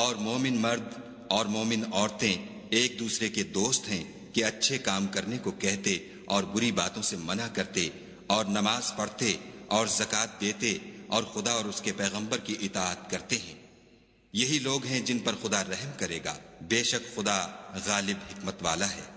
और मोमिन मर्द और मोमिन औरतें एक दूसरे के दोस्त हैं कि अच्छे काम करने को कहते और बुरी बातों से मना करते और नमाज पढ़ते और ज़कात देते और खुदा और उसके पैगंबर की इताअत करते हैं। यही लोग हैं जिन पर खुदा रहम करेगा। बेशक खुदा गालिब हिकमत वाला है।